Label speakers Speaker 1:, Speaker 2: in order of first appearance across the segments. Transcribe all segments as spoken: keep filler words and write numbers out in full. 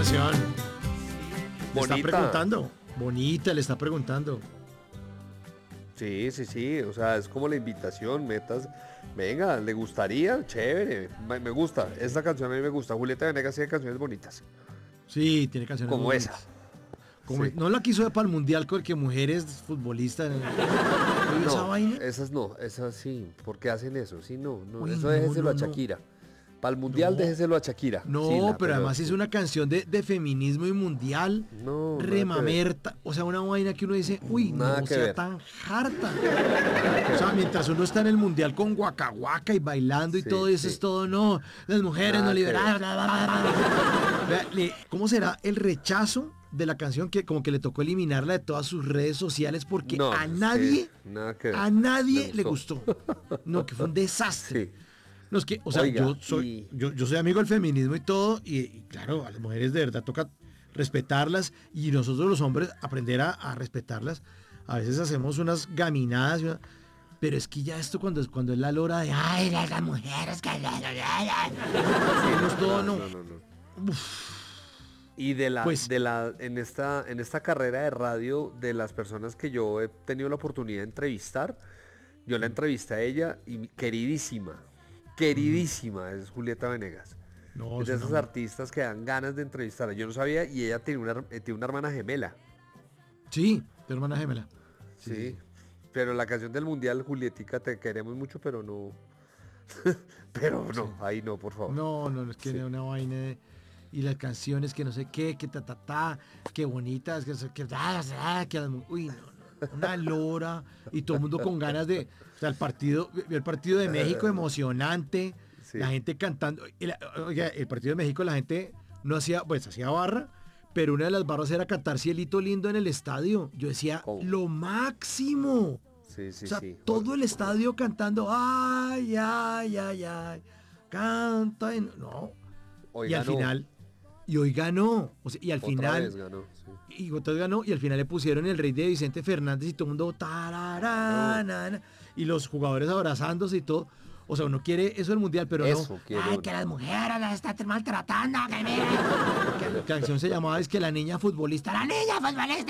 Speaker 1: canción. Le está
Speaker 2: Bonita.
Speaker 1: preguntando. Bonita, le está preguntando.
Speaker 2: Sí, sí, sí, o sea, es como la invitación, metas, venga, ¿le gustaría? Chévere, me, me gusta, esta canción a mí me gusta, Julieta Venegas tiene canciones bonitas,
Speaker 1: Sí, tiene canciones
Speaker 2: como
Speaker 1: muy
Speaker 2: esa.
Speaker 1: bonitas. Como
Speaker 2: Sí.
Speaker 1: no la quiso de para el mundial con que mujeres futbolistas. ¿Oye esa
Speaker 2: No,
Speaker 1: vaina?
Speaker 2: esas no, esas sí, ¿por qué hacen eso? Sí, no, no,
Speaker 1: Uy,
Speaker 2: eso
Speaker 1: no,
Speaker 2: déjeselo
Speaker 1: no,
Speaker 2: a
Speaker 1: no.
Speaker 2: Shakira, para el mundial
Speaker 1: No.
Speaker 2: déjeselo a Shakira.
Speaker 1: No,
Speaker 2: Sí, la-
Speaker 1: pero además es
Speaker 2: sí.
Speaker 1: una canción de, de feminismo y mundial.
Speaker 2: No, nada que ver.
Speaker 1: Remamerta. O sea, una vaina que uno dice, uy,
Speaker 2: Nada
Speaker 1: no
Speaker 2: que
Speaker 1: sea
Speaker 2: ver.
Speaker 1: tan harta. O sea, mientras uno está en el mundial con Waka Waka y bailando y
Speaker 2: Sí,
Speaker 1: todo eso
Speaker 2: sí.
Speaker 1: es todo, no. Las mujeres
Speaker 2: Nada
Speaker 1: no
Speaker 2: que
Speaker 1: liberadas. bla, bla, bla, bla. Vea, le- ¿Cómo será el rechazo de la canción que como que le tocó eliminarla de todas sus redes sociales porque
Speaker 2: No,
Speaker 1: a
Speaker 2: es que
Speaker 1: nadie,
Speaker 2: nada que ver.
Speaker 1: a nadie
Speaker 2: Me
Speaker 1: le
Speaker 2: gustó.
Speaker 1: gustó? No, que fue un desastre.
Speaker 2: Sí.
Speaker 1: No, es que, o sea,
Speaker 2: Oiga,
Speaker 1: yo soy,
Speaker 2: y-
Speaker 1: yo, yo soy amigo del feminismo y todo, y, y claro, a las mujeres de verdad toca respetarlas y nosotros los hombres aprender a, a respetarlas. A veces hacemos unas gaminadas, y una- pero es que ya esto cuando es cuando es la lora de ay, las, las mujeres que no es todo, no.
Speaker 2: no, no, no. Y de la,
Speaker 1: Pues-
Speaker 2: de la, en esta, en esta carrera de radio, de las personas que yo he tenido la oportunidad de entrevistar, yo la entrevisté a ella y mi- queridísima, queridísima es Julieta Venegas.
Speaker 1: No,
Speaker 2: Es de
Speaker 1: es
Speaker 2: esos
Speaker 1: una-
Speaker 2: artistas que dan ganas de entrevistarla. Yo no sabía y ella tiene una, her- eh, tiene una hermana gemela.
Speaker 1: Sí, tu hermana gemela.
Speaker 2: Sí. Pero la canción del mundial, Julietica, te queremos mucho, pero no. pero no, ahí no, por favor.
Speaker 1: No, no, no, es que
Speaker 2: Sí.
Speaker 1: era una vaina de- y las canciones que no sé qué, que ta ta ta, que bonitas, que que, ah, ah, que las mu- uy, no, no, una lora y todo el mundo con ganas de, o sea, el partido, vio el partido de México emocionante,
Speaker 2: Sí.
Speaker 1: la gente cantando, y la- oiga, el partido de México la gente no hacía, pues hacía barra, pero una de las barras era cantar Cielito Lindo en el estadio. Yo decía,
Speaker 2: Oh.
Speaker 1: lo máximo.
Speaker 2: Sí, sí,
Speaker 1: O sea,
Speaker 2: sí.
Speaker 1: todo el estadio cantando, ay, ay, ay, ay, canta, y no.
Speaker 2: Hoy
Speaker 1: y al
Speaker 2: ganó.
Speaker 1: final, y hoy ganó, o sea, y al
Speaker 2: Otra
Speaker 1: final,
Speaker 2: vez ganó, sí.
Speaker 1: y otra vez ganó, y al final le pusieron el rey de Vicente Fernández y todo el mundo, tararana, y los jugadores abrazándose y todo. O sea, uno quiere eso del mundial, pero
Speaker 2: Eso
Speaker 1: no.
Speaker 2: quiere
Speaker 1: Ay,
Speaker 2: uno.
Speaker 1: que las mujeres las están maltratando, que mira. Que la canción se llamaba es que la niña futbolista, la niña futbolista.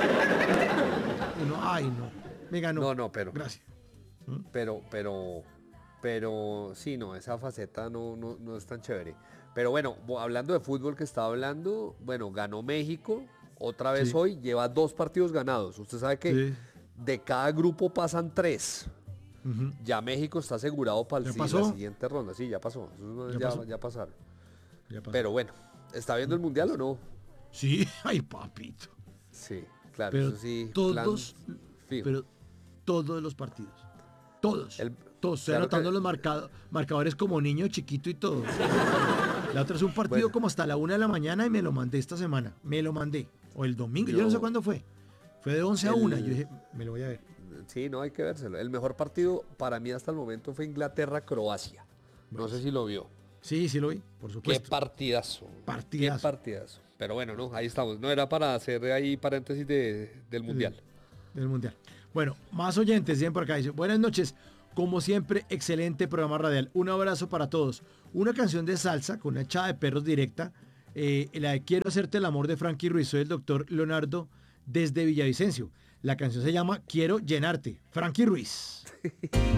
Speaker 1: Uno, ay, no. Me ganó.
Speaker 2: No, no, pero-
Speaker 1: Gracias.
Speaker 2: Pero, pero, pero, sí, no, esa faceta no, no, no es tan chévere. Pero bueno, bo- hablando de fútbol que estaba hablando, bueno, ganó México, otra vez
Speaker 1: Sí.
Speaker 2: hoy, lleva dos partidos ganados. Usted sabe que
Speaker 1: Sí.
Speaker 2: de cada grupo pasan tres.
Speaker 1: Ujú.
Speaker 2: Ya México está asegurado para
Speaker 1: ¿Ya
Speaker 2: el, sí,
Speaker 1: pasó?
Speaker 2: la siguiente ronda. Sí, ya pasó. Esos manes
Speaker 1: ¿Ya
Speaker 2: ya,
Speaker 1: pasó?
Speaker 2: ya pasaron.
Speaker 1: Ya pasó.
Speaker 2: Pero bueno, ¿está viendo el mundial o no?
Speaker 1: Sí, ay, papito.
Speaker 2: Sí, claro,
Speaker 1: Pero
Speaker 2: eso sí.
Speaker 1: todos,
Speaker 2: plan fijo.
Speaker 1: pero todos los partidos. Todos.
Speaker 2: El-
Speaker 1: todos. Estoy
Speaker 2: claro
Speaker 1: anotando
Speaker 2: que-
Speaker 1: los marcado- marcadores como niño chiquito y todo. La otra es un partido
Speaker 2: Bueno.
Speaker 1: como hasta la una de la mañana y me lo mandé esta semana. Me lo mandé. O el domingo, yo,
Speaker 2: Yo-
Speaker 1: no sé cuándo fue. Fue de once a
Speaker 2: El-
Speaker 1: una. Yo dije, me lo voy a ver.
Speaker 2: Sí, no hay que vérselo. El mejor partido para mí hasta el momento fue Inglaterra-Croacia. No sé si lo vio.
Speaker 1: Sí, sí lo vi, por
Speaker 2: Qué
Speaker 1: supuesto.
Speaker 2: partidazo.
Speaker 1: Partidazo.
Speaker 2: Qué partidazo. Pero bueno, no, ahí estamos. No era para hacer ahí paréntesis de, del mundial.
Speaker 1: Del mundial. Bueno, más oyentes, bien por acá. Dice, buenas noches. Como siempre, excelente programa radial. Un abrazo para todos. Una canción de salsa con una echada de perros directa. eh, la de Quiero hacerte el amor de Frankie Ruiz. Soy el doctor Leonardo desde Villavicencio. La canción se llama Quiero llenarte. Frankie Ruiz.